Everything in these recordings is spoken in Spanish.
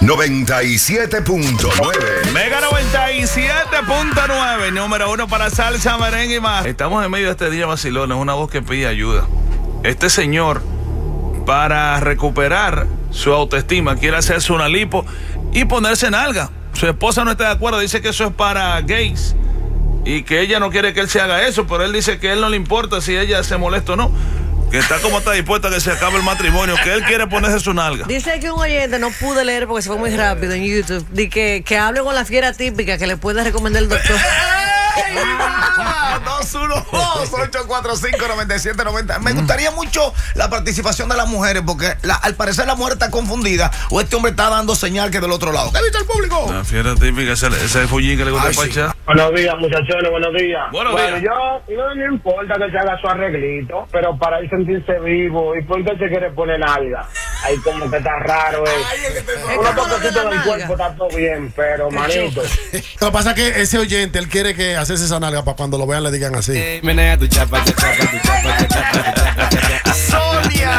97.9. Mega 97.9, número 1 para salsa, merengue y más. Estamos en medio de este día vacilón, es una voz que pide ayuda. Este señor, para recuperar su autoestima, quiere hacerse una lipo y ponerse nalga. Su esposa no está de acuerdo, dice que eso es para gays y que ella no quiere que él se haga eso, pero él dice que a él no le importa si ella se molesta o no, que está como está dispuesta a que se acabe el matrimonio, que él quiere ponerse su nalga. Dice que un oyente, no pude leer porque se fue muy rápido en YouTube, de que hable con la fiera típica que le puede recomendar el doctor. 212-845-9790. Me gustaría mucho la participación de las mujeres, porque al parecer la mujer está confundida o este hombre está dando señal que del otro lado. ¿Qué ha dicho el público? La fiera típica, ese fullín que le gusta pachar. Buenos días, muchachones, buenos días. Buenos días. Yo no me importa que se haga su arreglito, pero para él sentirse vivo, ¿y por qué se quiere poner nalga? Ahí como que está raro eso. Unos toquecitos del cuerpo está todo bien, pero manito. Lo que pasa es que ese oyente, él quiere que hacerse esa nalga para cuando lo vean le digan así. Menea tu chapa, Sonia.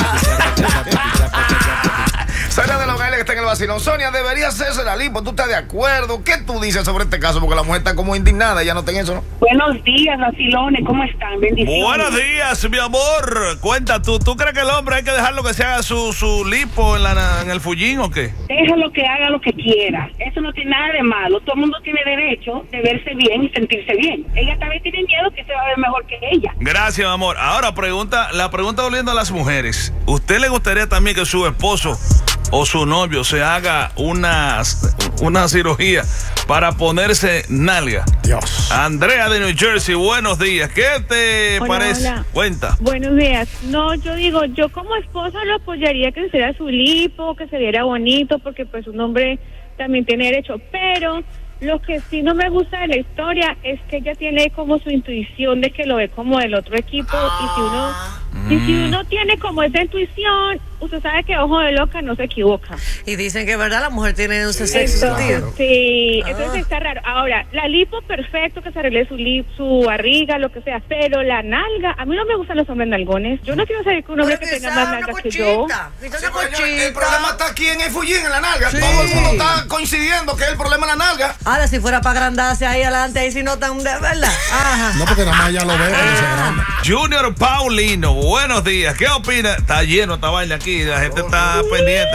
Sonia de los Gailes que está en el vacilón. Sonia, debería hacerse la lipo. ¿Tú estás de acuerdo? ¿Qué tú dices sobre este caso? Porque la mujer está como indignada, ya no está en eso, ¿no? Buenos días, vacilones, ¿cómo están? Bendiciones. Buenos días, mi amor. Cuenta, ¿tú crees que el hombre hay que dejarlo que se haga su lipo en el fullín o qué? Déjalo que haga lo que quiera. Eso no tiene nada de malo. Todo el mundo tiene derecho de verse bien y sentirse bien. Ella también tiene miedo que se va a ver mejor que ella. Gracias, mi amor. Ahora, la pregunta volviendo a las mujeres. ¿Usted le gustaría también que su esposo o su novio se haga una cirugía para ponerse nalga? Dios. Andrea de New Jersey, buenos días. ¿Qué te parece? Hola. Cuenta. Buenos días. No, yo digo, yo como esposa lo apoyaría que se hiciera su lipo, que se viera bonito, porque pues un hombre también tiene derecho, pero lo que sí no me gusta de la historia es que ella tiene como su intuición de que lo ve como del otro equipo, y si uno tiene como esa intuición, usted sabe que ojo de loca no se equivoca. Y dicen que verdad la mujer tiene un sexo sentido. Sí, entonces está raro. Ahora, la lipo perfecto, que se arregle su barriga, lo que sea, pero la nalga, a mí no me gustan los hombres nalgones. Yo no quiero salir con un hombre que tenga más nalgas que yo. El problema está aquí en el fullín, en la nalga. Sí. Todo el mundo está coincidiendo que el problema es la nalga. Ahora, si fuera para agrandarse ahí adelante, ahí si no tan de verdad. Ajá. No, porque nada más ya lo ve. Junior Paulino, buenos días. ¿Qué opina? Está lleno esta vaina aquí, la gente está pendiente.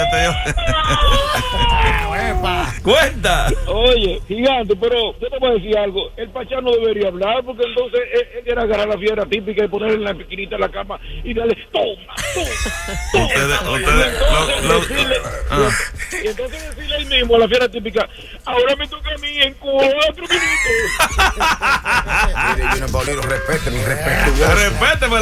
Cuenta. Oye, gigante, pero yo te voy a decir algo. El Pachá no debería hablar, porque entonces él quiere agarrar la fiera típica y ponerle en la esquinita en la cama y darle toma. Y entonces decirle él mismo a la fiera típica, ahora me toca a mí en 4 minutos. Mire, Paulino, respéteme. Respéteme.